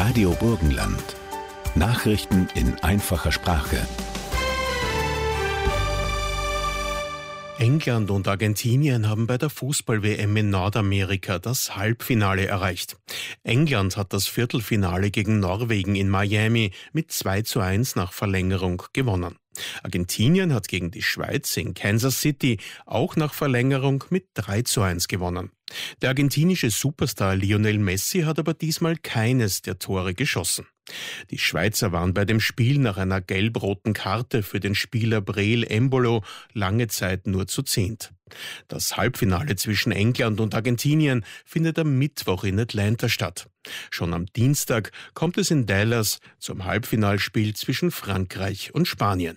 Radio Burgenland. Nachrichten in einfacher Sprache. England und Argentinien haben bei der Fußball-WM in Nordamerika das Halbfinale erreicht. England hat das Viertelfinale gegen Norwegen in Miami mit 2:1 nach Verlängerung gewonnen. Argentinien hat gegen die Schweiz in Kansas City auch nach Verlängerung mit 3:1 gewonnen. Der argentinische Superstar Lionel Messi hat aber diesmal keines der Tore geschossen. Die Schweizer waren bei dem Spiel nach einer gelb-roten Karte für den Spieler Breel Embolo lange Zeit nur zu 10. Das Halbfinale zwischen England und Argentinien findet am Mittwoch in Atlanta statt. Schon am Dienstag kommt es in Dallas zum Halbfinalspiel zwischen Frankreich und Spanien.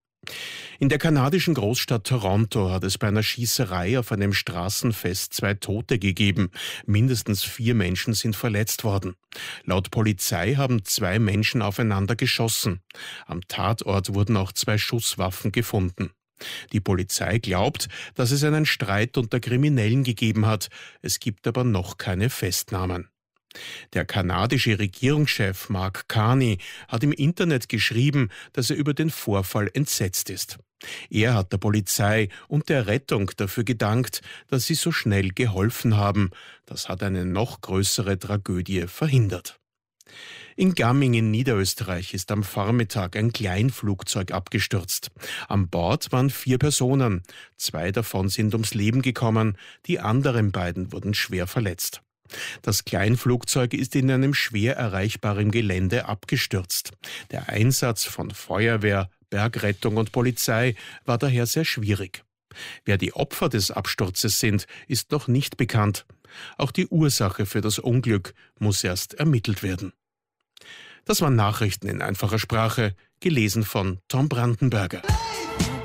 In der kanadischen Großstadt Toronto hat es bei einer Schießerei auf einem Straßenfest 2 Tote gegeben. Mindestens 4 Menschen sind verletzt worden. Laut Polizei haben 2 Menschen aufeinander geschossen. Am Tatort wurden auch 2 Schusswaffen gefunden. Die Polizei glaubt, dass es einen Streit unter Kriminellen gegeben hat. Es gibt aber noch keine Festnahmen. Der kanadische Regierungschef Mark Carney hat im Internet geschrieben, dass er über den Vorfall entsetzt ist. Er hat der Polizei und der Rettung dafür gedankt, dass sie so schnell geholfen haben. Das hat eine noch größere Tragödie verhindert. In Gamming in Niederösterreich ist am Vormittag ein Kleinflugzeug abgestürzt. An Bord waren 4 Personen. 2 davon sind ums Leben gekommen, die anderen beiden wurden schwer verletzt. Das Kleinflugzeug ist in einem schwer erreichbaren Gelände abgestürzt. Der Einsatz von Feuerwehr, Bergrettung und Polizei war daher sehr schwierig. Wer die Opfer des Absturzes sind, ist noch nicht bekannt. Auch die Ursache für das Unglück muss erst ermittelt werden. Das waren Nachrichten in einfacher Sprache, gelesen von Tom Brandenberger.